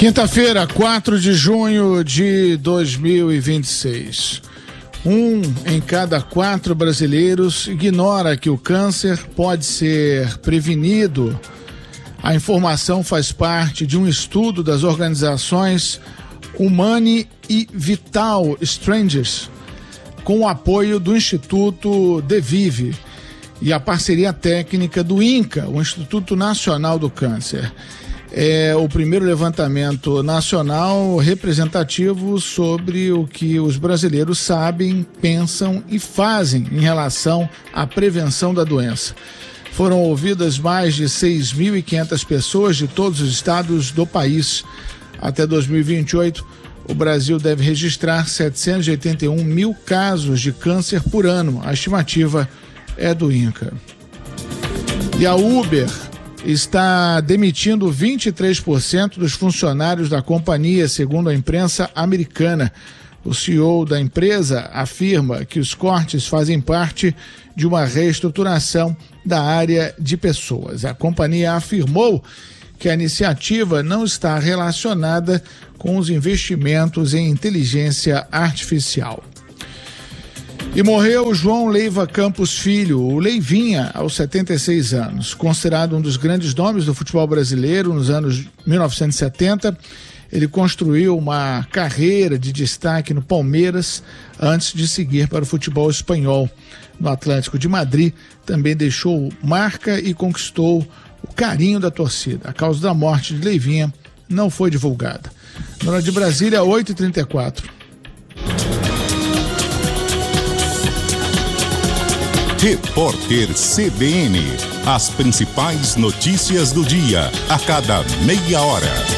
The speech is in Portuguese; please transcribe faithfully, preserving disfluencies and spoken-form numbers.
Quinta-feira, quatro de junho de dois mil e vinte e seis. Um em cada quatro brasileiros ignora que o câncer pode ser prevenido. A informação faz parte de um estudo das organizações Humane e Vital Strangers, com o apoio do Instituto DeVive e a parceria técnica do INCA, o Instituto Nacional do Câncer. É o primeiro levantamento nacional representativo sobre o que os brasileiros sabem, pensam e fazem em relação à prevenção da doença. Foram ouvidas mais de seis mil e quinhentas pessoas de todos os estados do país. Até dois mil e vinte e oito, o Brasil deve registrar setecentos e oitenta e um mil casos de câncer por ano. A estimativa é do INCA. E a Uber está demitindo vinte e três por cento dos funcionários da companhia, segundo a imprensa americana. O C E O da empresa afirma que os cortes fazem parte de uma reestruturação da área de pessoas. A companhia afirmou que a iniciativa não está relacionada com os investimentos em inteligência artificial. E morreu João Leiva Campos Filho, o Leivinha, aos setenta e seis anos. Considerado um dos grandes nomes do futebol brasileiro nos anos mil novecentos e setenta, ele construiu uma carreira de destaque no Palmeiras antes de seguir para o futebol espanhol. No Atlético de Madrid, também deixou marca e conquistou o carinho da torcida. A causa da morte de Leivinha não foi divulgada. Na hora de Brasília, oito e trinta e quatro. Repórter C B N. As principais notícias do dia, a cada meia hora.